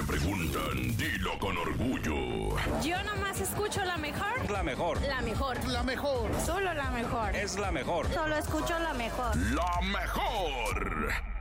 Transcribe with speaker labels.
Speaker 1: preguntan, dilo con orgullo.
Speaker 2: Yo nomás escucho la mejor.
Speaker 3: La mejor.
Speaker 2: La mejor.
Speaker 4: La mejor.
Speaker 2: Solo la mejor.
Speaker 3: Es la mejor.
Speaker 2: Solo escucho la mejor.
Speaker 1: La mejor.